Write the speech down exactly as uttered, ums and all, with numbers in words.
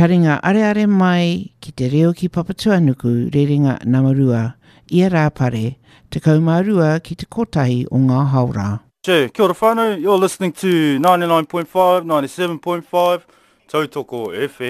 Taringa are are mai ki te reo ki Papatuanuku rerenga Namarua ia rā pare te kaumarua ki te kotahi o ngā haura. Che, kia ora whānau, you're listening to ninety-nine point five, ninety-seven point five, Tautoko F M.